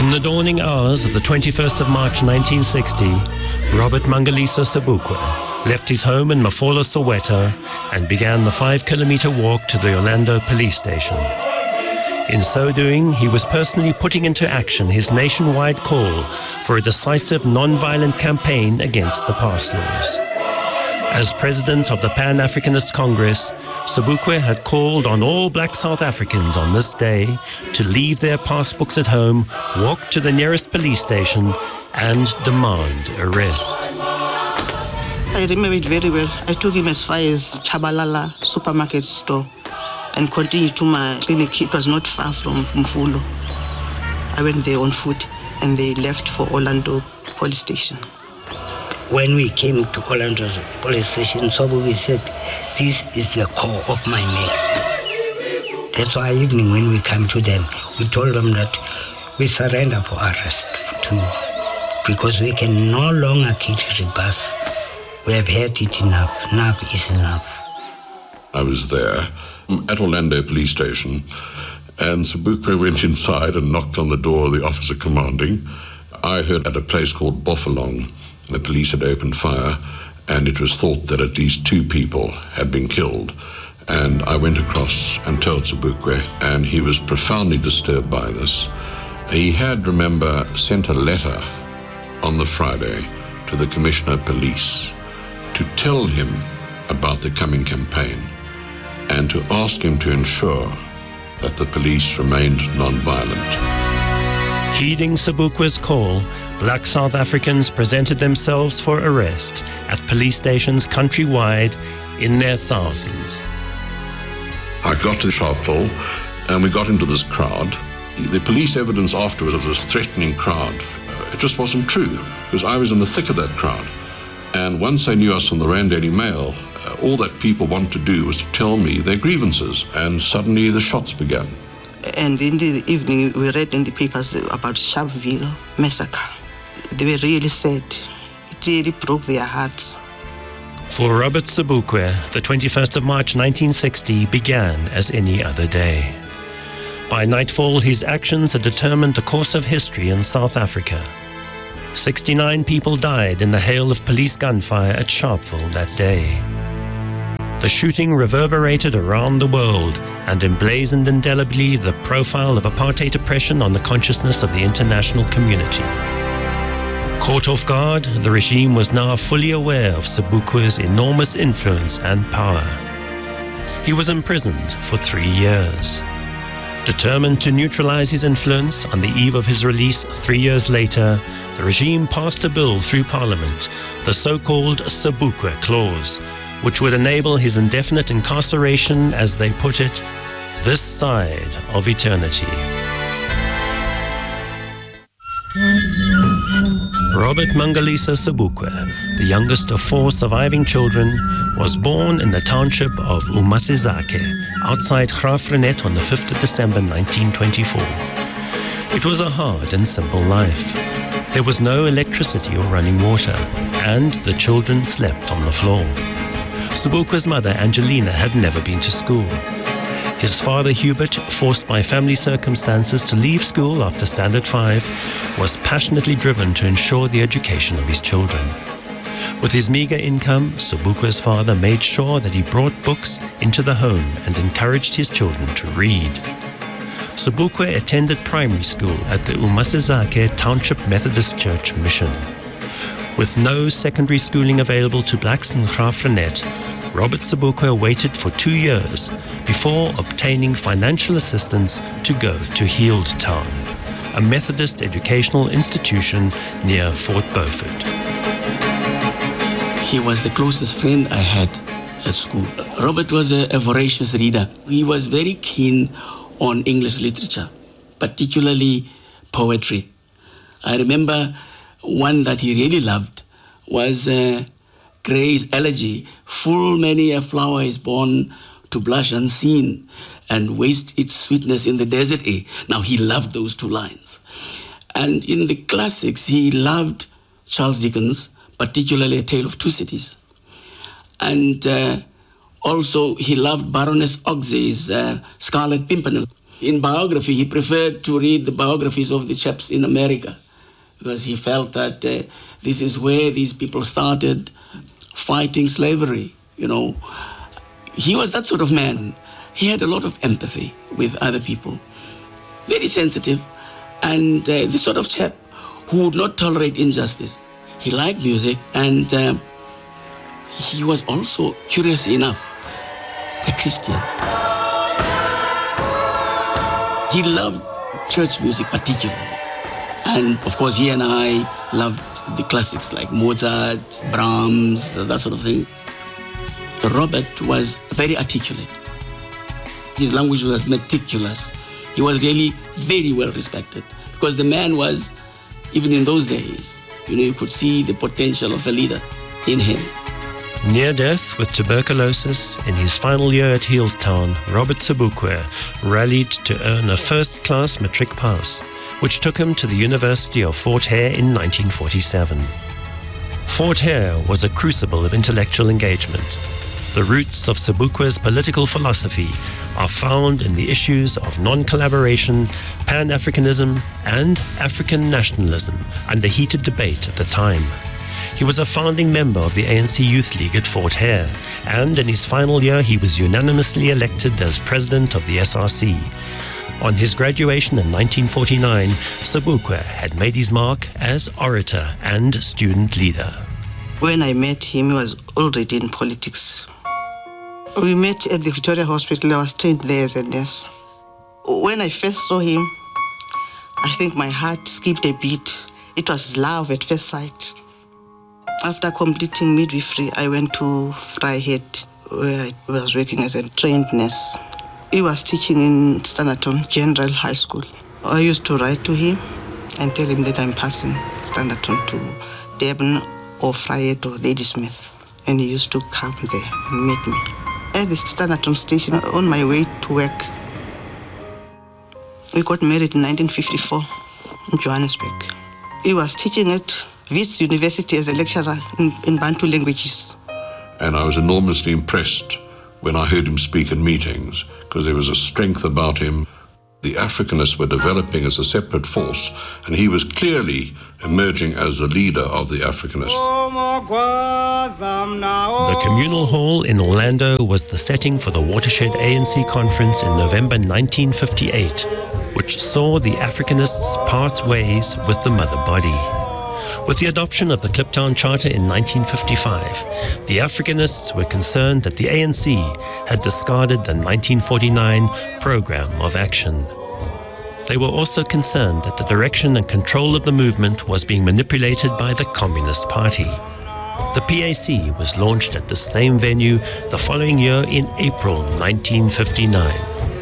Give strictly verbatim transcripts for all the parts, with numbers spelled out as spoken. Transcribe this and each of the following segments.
In the dawning hours of the twenty-first of March nineteen sixty, Robert Mangaliso Sobukwe left his home in Mafola, Soweto, and began the five-kilometer walk to the Orlando police station. In so doing, he was personally putting into action his nationwide call for a decisive non-violent campaign against the pass laws. As president of the Pan-Africanist Congress, Sobukwe had called on all black South Africans on this day to leave their passbooks at home, walk to the nearest police station, and demand arrest. I remember it very well. I took him as far as Chabalala supermarket store and continued to my clinic. It was not far from Mfulo. I went there on foot and they left for Orlando police station. When we came to Orlando police station, Sobukwe said, this is the core of my name. That's why evening when we come to them, we told them that we surrender for arrest too, because we can no longer carry the bus. We have had it enough. Enough is enough. I was there at Orlando police station, and Sobukwe went inside and knocked on the door of the officer commanding. I heard at a place called Bofalong, the police had opened fire, and it was thought that at least two people had been killed. And I went across and told Sobukwe, and he was profoundly disturbed by this. He had, remember, sent a letter on the Friday to the Commissioner of Police to tell him about the coming campaign and to ask him to ensure that the police remained non-violent. Heeding Sobukwe's call, black South Africans presented themselves for arrest at police stations countrywide in their thousands. I got to Sharpeville and we got into this crowd. The police evidence afterwards of this threatening crowd, uh, it just wasn't true, because I was in the thick of that crowd. And once they knew us on the Rand Daily Mail, uh, all that people wanted to do was to tell me their grievances, and suddenly the shots began. And in the evening, we read in the papers about Sharpeville massacre. They were really sad. It really broke their hearts. For Robert Sobukwe, the twenty-first of March nineteen sixty began as any other day. By nightfall, his actions had determined the course of history in South Africa. sixty-nine people died in the hail of police gunfire at Sharpeville that day. The shooting reverberated around the world and emblazoned indelibly the profile of apartheid oppression on the consciousness of the international community. Caught off guard, the regime was now fully aware of Sobukwe's enormous influence and power. He was imprisoned for three years. Determined to neutralize his influence, on the eve of his release three years later, the regime passed a bill through Parliament, the so-called Sobukwe Clause, which would enable his indefinite incarceration, as they put it, this side of eternity. Robert Mangaliso Sobukwe, the youngest of four surviving children, was born in the township of Umasizake, outside Graaff-Reinet on the fifth of December nineteen twenty-four. It was a hard and simple life. There was no electricity or running water, and the children slept on the floor. Sobukwe's mother, Angelina, had never been to school. His father, Hubert, forced by family circumstances to leave school after Standard five, was passionately driven to ensure the education of his children. With his meager income, Sobukwe's father made sure that he brought books into the home and encouraged his children to read. Sobukwe attended primary school at the Umasizake Township Methodist Church Mission. With no secondary schooling available to blacks in Graaff-Reinet, Robert Sobukwe waited for two years before obtaining financial assistance to go to Healdtown, a Methodist educational institution near Fort Beaufort. He was the closest friend I had at school. Robert was a, a voracious reader. He was very keen on English literature, particularly poetry. I remember one that he really loved was uh, Gray's elegy, "Full many a flower is born to blush unseen and waste its sweetness in the desert air." Now, he loved those two lines. And in the classics, he loved Charles Dickens, particularly A Tale of Two Cities. And uh, also, he loved Baroness Oxey's uh, Scarlet Pimpernel. In biography, he preferred to read the biographies of the chaps in America because he felt that uh, this is where these people started fighting slavery, you know. He was that sort of man. He had a lot of empathy with other people, very sensitive, and uh, the sort of chap who would not tolerate injustice. He liked music, and uh, he was also, curious enough, a Christian. He loved church music particularly. And of course, he and I loved the classics like Mozart, Brahms, that sort of thing. Robert was very articulate. His language was meticulous. He was really very well respected because the man was, even in those days, you know, you could see the potential of a leader in him. Near death with tuberculosis, in his final year at Healdtown, Robert Sobukwe rallied to earn a first-class matric pass, which took him to the University of Fort Hare in nineteen forty-seven. Fort Hare was a crucible of intellectual engagement. The roots of Sobukwe's political philosophy are found in the issues of non-collaboration, Pan-Africanism, and African nationalism under heated debate at the time. He was a founding member of the A N C Youth League at Fort Hare, and in his final year he was unanimously elected as president of the S R C. On his graduation in nineteen forty-nine, Sobukwe had made his mark as orator and student leader. When I met him, he was already in politics. We met at the Victoria Hospital. I was trained there as a nurse. When I first saw him, I think my heart skipped a beat. It was love at first sight. After completing midwifery, I went to Vryheid, where I was working as a trained nurse. He was teaching in Standerton General High School. I used to write to him and tell him that I'm passing Standerton to Durban or Vryheid or Ladysmith. And he used to come there and meet me. At the Standerton station, on my way to work, we got married in nineteen fifty-four in Johannesburg. He was teaching at Wits University as a lecturer in, in Bantu languages. And I was enormously impressed when I heard him speak in meetings, because there was a strength about him. The Africanists were developing as a separate force, and he was clearly emerging as the leader of the Africanists. The communal hall in Orlando was the setting for the Watershed A N C conference in November nineteen fifty-eight, which saw the Africanists part ways with the mother body. With the adoption of the Kliptown Charter in nineteen fifty-five, the Africanists were concerned that the A N C had discarded the nineteen forty-nine Programme of Action. They were also concerned that the direction and control of the movement was being manipulated by the Communist Party. The P A C was launched at the same venue the following year in April nineteen fifty-nine.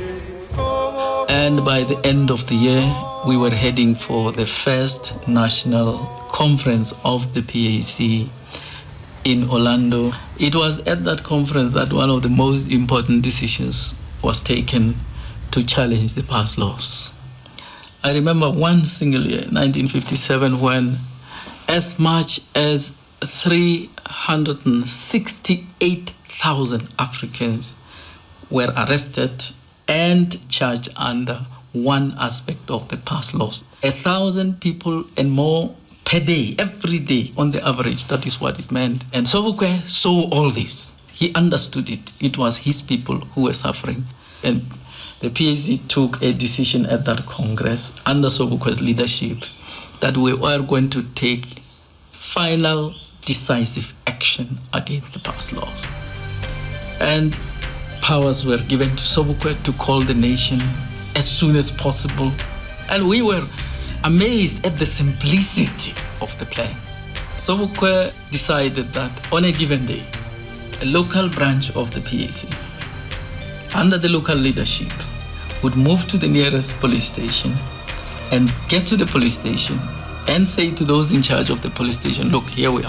And by the end of the year, we were heading for the first national conference of the P A C in Orlando. It was at that conference that one of the most important decisions was taken to challenge the past laws. I remember one single year, nineteen fifty-seven, when as much as three hundred sixty-eight thousand Africans were arrested and charged under one aspect of the past laws. A thousand people and more per day, every day on the average, that is what it meant. And Sobukwe saw all this. He understood it. It was his people who were suffering. And the P A C took a decision at that Congress under Sobukwe's leadership that we were going to take final decisive action against the past laws. And powers were given to Sobukwe to call the nation as soon as possible. And we were amazed at the simplicity of the plan. Sobukwe decided that on a given day, a local branch of the P A C, under the local leadership, would move to the nearest police station and get to the police station and say to those in charge of the police station, look, here we are.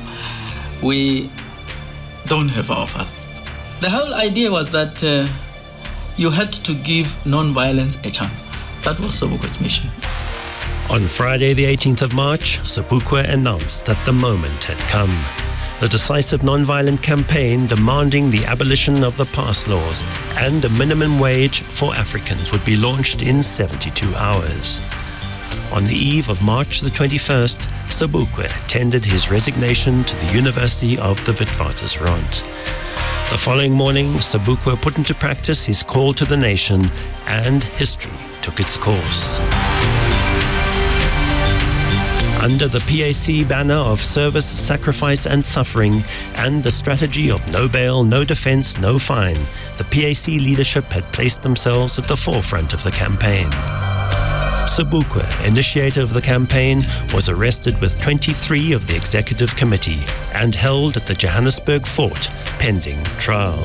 We don't have our pass. The whole idea was that uh, you had to give non-violence a chance. That was Sobukwe's mission. On Friday the eighteenth of March, Sobukwe announced that the moment had come. the decisive non-violent campaign demanding the abolition of the pass laws and a minimum wage for Africans would be launched in seventy-two hours. On the eve of March the twenty-first, Sobukwe tendered his resignation to the University of the Witwatersrand. The following morning, Sobukwe put into practice his call to the nation, and history took its course. Under the P A C banner of service, sacrifice and suffering, and the strategy of no bail, no defense, no fine, the P A C leadership had placed themselves at the forefront of the campaign. Sobukwe, initiator of the campaign, was arrested with twenty-three of the executive committee and held at the Johannesburg fort pending trial.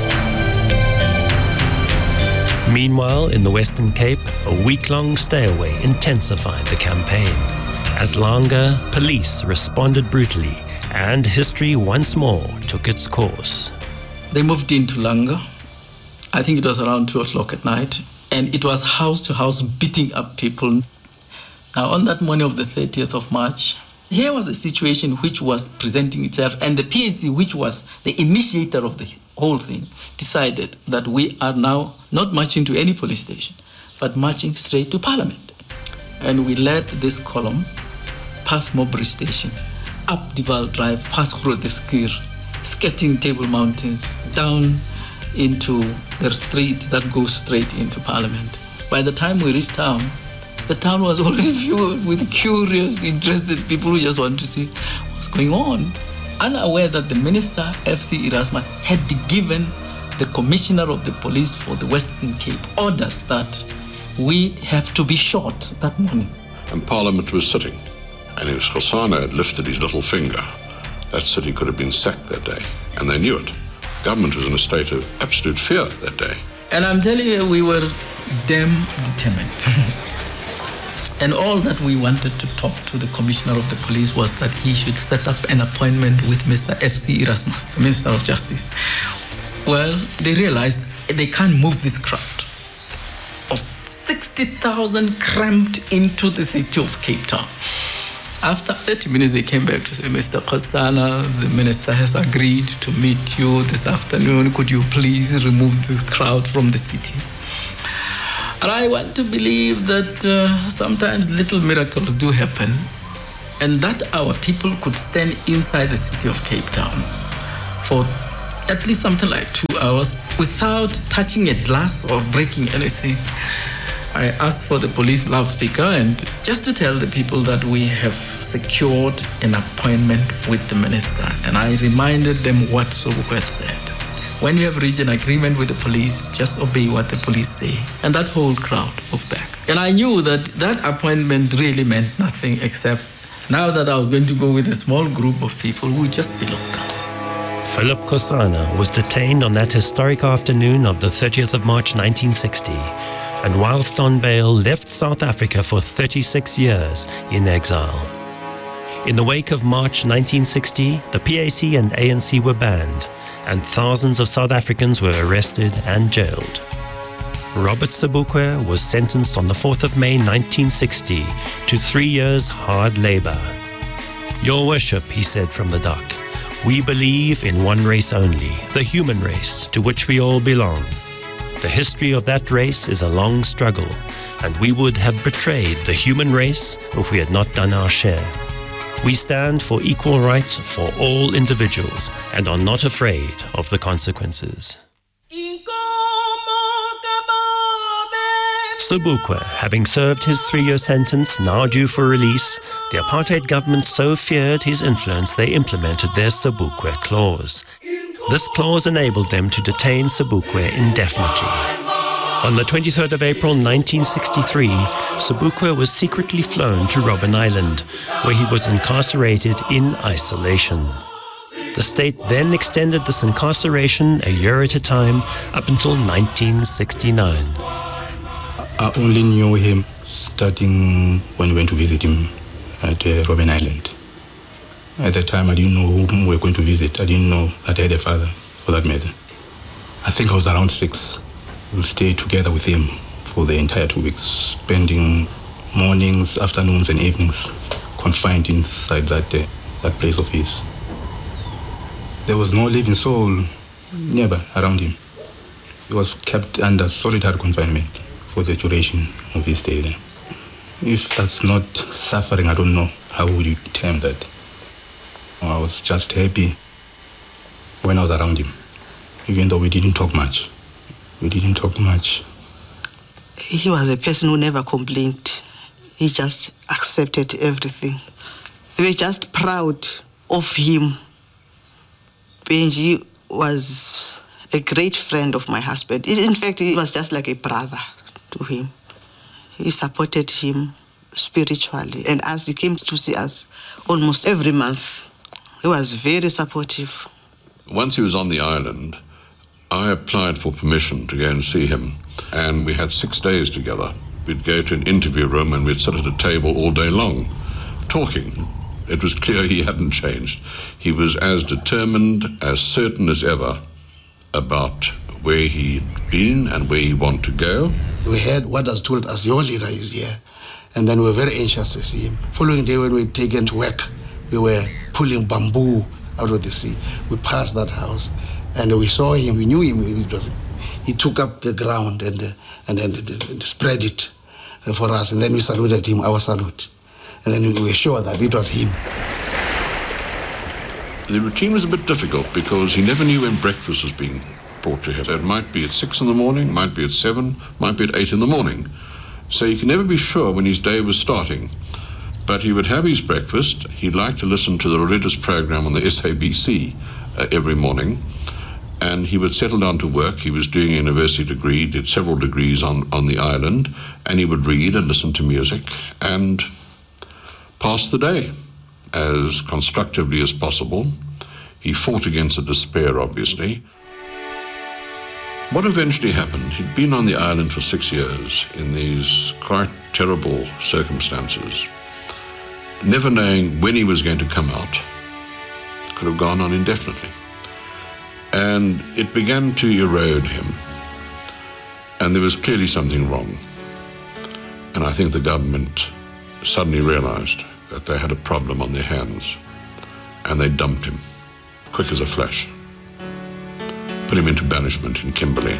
Meanwhile, in the Western Cape, a week-long stay-away intensified the campaign. At Langa, police responded brutally, and history once more took its course. They moved into Langa. I think it was around two o'clock at night, and it was house to house beating up people. Now, on that morning of the thirtieth of March, here was a situation which was presenting itself, and the P A C, which was the initiator of the whole thing, decided that we are now not marching to any police station, but marching straight to Parliament. And we led this column past Mowbray Station, up Duval Drive, past Groteskir, skirting Table Mountains, down into the street that goes straight into Parliament. By the time we reached town, the town was already filled with curious, interested people who just wanted to see what's going on, unaware that the Minister, F C Erasmus, had given the Commissioner of the Police for the Western Cape orders that we have to be shot that morning. And Parliament was sitting, and if Khosana had lifted his little finger, that city could have been sacked that day, and they knew it. Government was in a state of absolute fear that day. And I'm telling you, we were damn determined. And all that we wanted to talk to the Commissioner of the Police was that he should set up an appointment with Mister F C Erasmus, the Minister of Justice. Well, they realized they can't move this crowd of sixty thousand cramped into the city of Cape Town. After thirty minutes, they came back to say, Mister Khosana, the minister has agreed to meet you this afternoon. Could you please remove this crowd from the city? And I want to believe that uh, sometimes little miracles do happen, and that our people could stand inside the city of Cape Town for at least something like two hours without touching a glass or breaking anything. I asked for the police loudspeaker and just to tell the people that we have secured an appointment with the minister. And I reminded them what Sobukwe had said. When you have reached an agreement with the police, just obey what the police say. And that whole crowd moved back. And I knew that that appointment really meant nothing except now that I was going to go with a small group of people who just belonged. Philip Khosana was detained on that historic afternoon of the thirtieth of March nineteen sixty, and whilst on bail left South Africa for thirty-six years in exile. In the wake of March nineteen sixty, the P A C and A N C were banned, and thousands of South Africans were arrested and jailed. Robert Sobukwe was sentenced on the fourth of May nineteen sixty to three years hard labor. Your worship, he said from the dock, we believe in one race only, the human race, to which we all belong. The history of that race is a long struggle, and we would have betrayed the human race if we had not done our share. We stand for equal rights for all individuals and are not afraid of the consequences. Sobukwe, having served his three-year sentence, now due for release, the apartheid government so feared his influence they implemented their Sobukwe clause. This clause enabled them to detain Sobukwe indefinitely. On the twenty-third of April nineteen sixty-three, Sobukwe was secretly flown to Robben Island, where he was incarcerated in isolation. The state then extended this incarceration a year at a time up until nineteen sixty-nine. I only knew him starting when we went to visit him at uh, Robben Island. At that time, I didn't know whom we were going to visit. I didn't know that I had a father, for that matter. I think I was around six. We'll stay together with him for the entire two weeks, spending mornings, afternoons, and evenings confined inside that uh, that place of his. There was no living soul nearby around him. He was kept under solitary confinement for the duration of his stay there. If that's not suffering, I don't know how would you term that. I was just happy when I was around him, even though we didn't talk much. We didn't talk much. He was a person who never complained. He just accepted everything. We were just proud of him. Benji was a great friend of my husband. In fact, he was just like a brother to him. He supported him spiritually. And as he came to see us almost every month, he was very supportive. Once he was on the island, I applied for permission to go and see him. And we had six days together. We'd go to an interview room and we'd sit at a table all day long, talking. It was clear he hadn't changed. He was as determined, as certain as ever about where he'd been and where he wanted to go. We heard what was told us, your leader is here. And then we were very anxious to see him. Following day when we were taken to work, we were pulling bamboo out of the sea. We passed that house and we saw him, we knew him. It was, he took up the ground and, uh, and, and, and, and spread it for us. And then we saluted him, our salute. And then we were sure that it was him. The routine was a bit difficult because he never knew when breakfast was being brought to him. So it might be at six in the morning, might be at seven, might be at eight in the morning. So you can never be sure when his day was starting. But he would have his breakfast. He'd like to listen to the religious program on the S A B C uh, every morning. And he would settle down to work. He was doing a university degree, did several degrees on, on the island, and he would read and listen to music and pass the day as constructively as possible. He fought against the despair, obviously. What eventually happened, he'd been on the island for six years in these quite terrible circumstances, never knowing when he was going to come out. Could have gone on indefinitely. And it began to erode him. And there was clearly something wrong. And I think the government suddenly realized that they had a problem on their hands. And they dumped him, quick as a flash. Put him into banishment in Kimberley.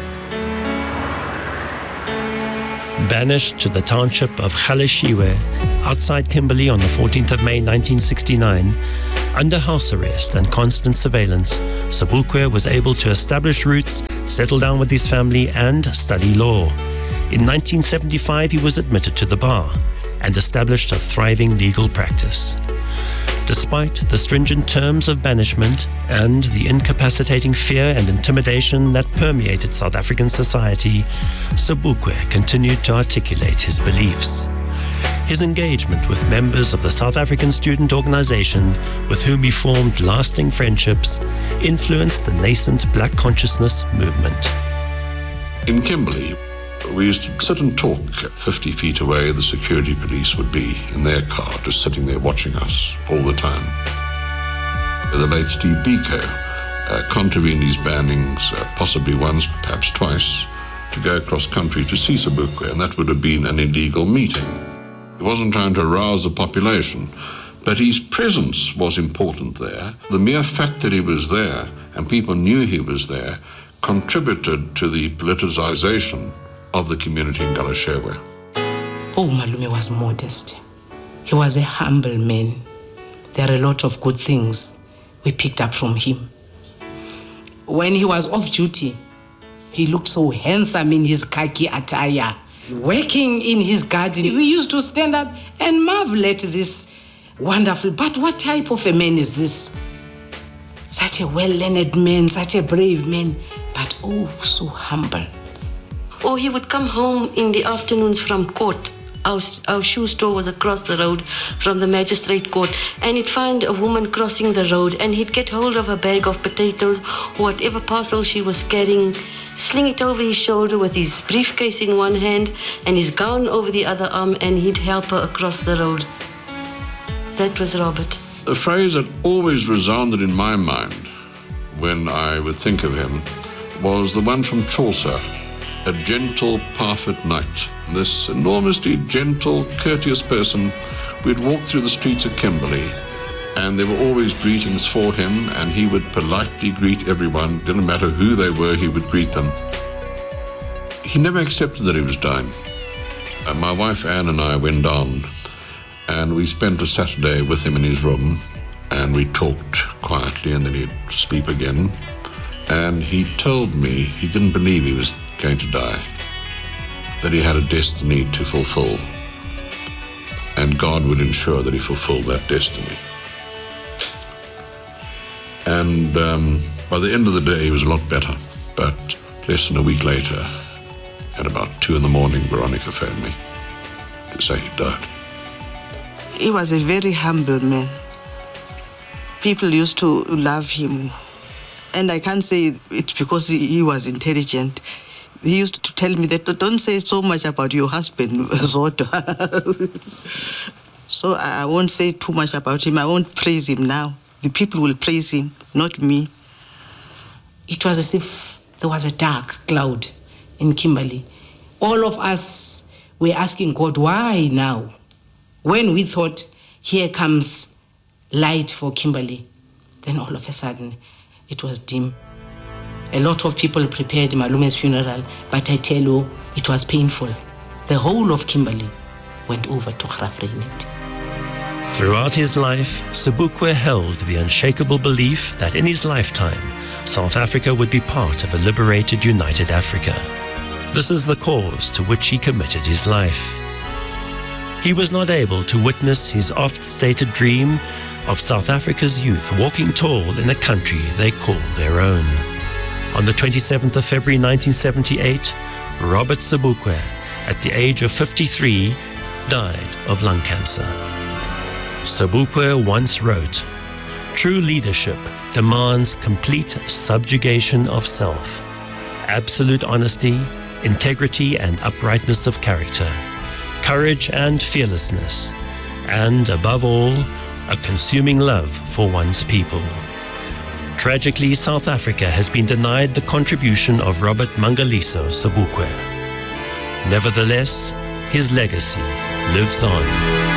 Banished to the township of Galeshewe, outside Kimberley on the fourteenth of May nineteen sixty-nine, under house arrest and constant surveillance, Sobukwe was able to establish roots, settle down with his family, and study law. In nineteen seventy-five, he was admitted to the bar and established a thriving legal practice. Despite the stringent terms of banishment and the incapacitating fear and intimidation that permeated South African society, Sobukwe continued to articulate his beliefs. His engagement with members of the South African Student Organization, with whom he formed lasting friendships, influenced the nascent Black consciousness movement. In Kimberley, we used to sit and talk. fifty feet away, the security police would be in their car, just sitting there watching us all the time. The late Steve Biko uh, contravened his bannings, uh, possibly once, perhaps twice, to go across country to see Sobukwe, and that would have been an illegal meeting. He wasn't trying to arouse the population, but his presence was important there. The mere fact that he was there, and people knew he was there, contributed to the politicization of the community in Galeshewe. Oh, Malume was modest. He was a humble man. There are a lot of good things we picked up from him. When he was off duty, he looked so handsome in his khaki attire. Working in his garden, we used to stand up and marvel at this wonderful, but what type of a man is this? Such a well-learned man, such a brave man, but oh, so humble. Or he would come home in the afternoons from court. Our, our shoe store was across the road from the magistrate court, and he'd find a woman crossing the road, and he'd get hold of a bag of potatoes or whatever parcel she was carrying, sling it over his shoulder with his briefcase in one hand and his gown over the other arm, and he'd help her across the road. That was Robert. The phrase that always resounded in my mind when I would think of him was the one from Chaucer, a gentle, parfait knight. This enormously gentle, courteous person, we'd walk through the streets of Kimberley, And there were always greetings for him, and he would politely greet everyone. Didn't matter who they were, he would greet them. He never accepted that he was dying. Uh, my wife Anne and I went down, and we spent a Saturday with him in his room, and we talked quietly, and then he'd sleep again. And he told me he didn't believe he was going to die, that he had a destiny to fulfill, and God would ensure that he fulfilled that destiny. And um, by the end of the day, he was a lot better. But less than a week later, at about two in the morning, Veronica phoned me to say he died. He was a very humble man. People used to love him. And I can't say it's because he, he was intelligent. He used to tell me that, don't say so much about your husband, Zoto. So I won't say too much about him. I won't praise him now. The people will praise him, not me. It was as if there was a dark cloud in Kimberley. All of us were asking God, why now? When we thought, here comes light for Kimberley, then all of a sudden, it was dim. A lot of people prepared Malume's funeral, but I tell you, it was painful. The whole of Kimberley went over to Graaff-Reinet. Throughout his life, Sobukwe held the unshakable belief that in his lifetime, South Africa would be part of a liberated, united Africa. This is the cause to which he committed his life. He was not able to witness his oft-stated dream of South Africa's youth walking tall in a country they call their own. On the twenty-seventh of February nineteen seventy-eight, Robert Sobukwe, at the age of fifty-three, died of lung cancer. Sobukwe once wrote, "True leadership demands complete subjugation of self, absolute honesty, integrity and uprightness of character, courage and fearlessness, and above all, a consuming love for one's people." Tragically, South Africa has been denied the contribution of Robert Mangaliso Sobukwe. Nevertheless, his legacy lives on.